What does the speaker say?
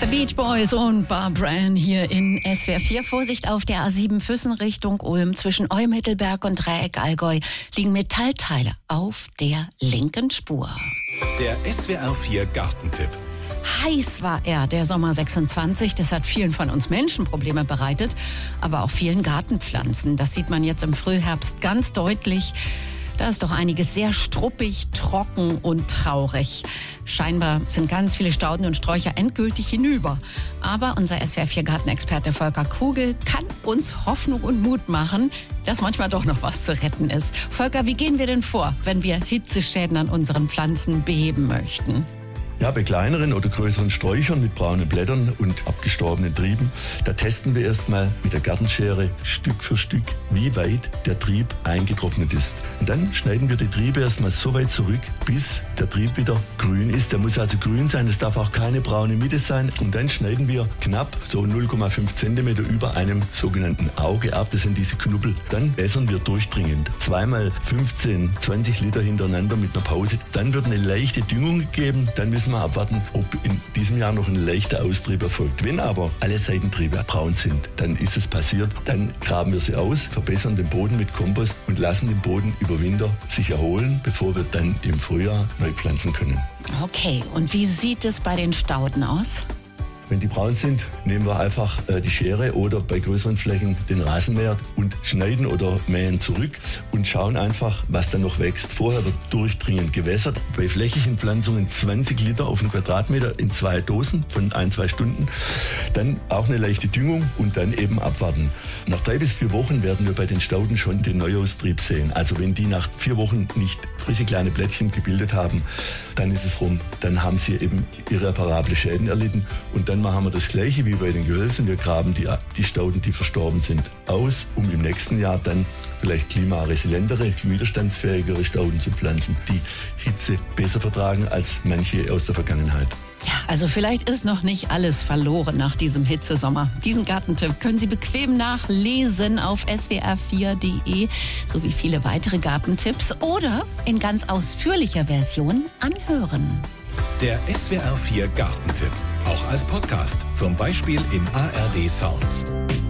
Beach Boys und Barbara Ann hier in SWR 4. Vorsicht auf der A7 Füssen Richtung Ulm. Zwischen Eumittelberg und Dreieck Allgäu liegen Metallteile auf der linken Spur. Der SWR 4 Gartentipp. Heiß war er, der Sommer 26. Das hat vielen von uns Menschen Probleme bereitet, aber auch vielen Gartenpflanzen. Das sieht man jetzt im Frühherbst ganz deutlich. Da ist doch einiges sehr struppig, trocken und traurig. Scheinbar sind ganz viele Stauden und Sträucher endgültig hinüber. Aber unser SWR4-Gartenexperte Volker Kugel kann uns Hoffnung und Mut machen, dass manchmal doch noch was zu retten ist. Volker, wie gehen wir denn vor, wenn wir Hitzeschäden an unseren Pflanzen beheben möchten? Ja, bei kleineren oder größeren Sträuchern mit braunen Blättern und abgestorbenen Trieben, da testen wir erstmal mit der Gartenschere Stück für Stück, wie weit der Trieb eingetrocknet ist. Und dann schneiden wir die Triebe erstmal so weit zurück, bis der Trieb wieder grün ist. Der muss also grün sein, es darf auch keine braune Mitte sein. Und dann schneiden wir knapp so 0,5 Zentimeter über einem sogenannten Auge ab. Das sind diese Knubbel. Dann wässern wir durchdringend. Zweimal 15, 20 Liter hintereinander mit einer Pause. Dann wird eine leichte Düngung gegeben. Dann müssen wir abwarten, ob in diesem Jahr noch ein leichter Austrieb erfolgt. Wenn aber alle Seitentriebe braun sind, dann ist es passiert. Dann graben wir sie aus, verbessern den Boden mit Kompost und lassen den Boden über Winter sich erholen, bevor wir dann im Frühjahr neu pflanzen können. Okay, und wie sieht es bei den Stauden aus? Wenn die braun sind, nehmen wir einfach die Schere oder bei größeren Flächen den Rasenmäher und schneiden oder mähen zurück und schauen einfach, was dann noch wächst. Vorher wird durchdringend gewässert. Bei flächigen Pflanzungen 20 Liter auf einen Quadratmeter in 2 Dosen von 1-2 Stunden. Dann auch eine leichte Düngung und dann eben abwarten. Nach 3 bis 4 Wochen werden wir bei den Stauden schon den Neuaustrieb sehen. Also wenn die nach 4 Wochen nicht frische kleine Blättchen gebildet haben, dann ist es rum. Dann haben sie eben irreparable Schäden erlitten und dann machen wir das Gleiche wie bei den Gehölzen. Wir graben die Stauden, die verstorben sind, aus, um im nächsten Jahr dann vielleicht klimaresilientere, widerstandsfähigere Stauden zu pflanzen, die Hitze besser vertragen als manche aus der Vergangenheit. Ja, also vielleicht ist noch nicht alles verloren nach diesem Hitzesommer. Diesen Gartentipp können Sie bequem nachlesen auf swr4.de, sowie viele weitere Gartentipps oder in ganz ausführlicher Version anhören. Der SWR 4 Gartentipp. Auch als Podcast. Zum Beispiel in ARD Sounds.